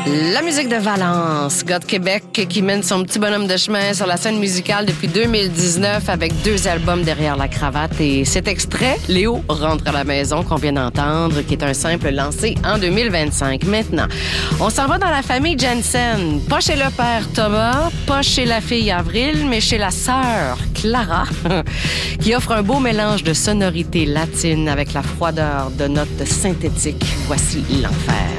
La musique de Valence, gars de Québec qui mène son petit bonhomme de chemin sur la scène musicale depuis 2019 avec 2 albums derrière la cravate. Et cet extrait, Léo rentre à la maison, qu'on vient d'entendre, qui est un simple lancé en 2025. Maintenant, on s'en va dans la famille Jensen. Pas chez le père Thomas, pas chez la fille Avril, mais chez la sœur Clara, qui offre un beau mélange de sonorités latines avec la froideur de notes synthétiques. Voici l'enfer.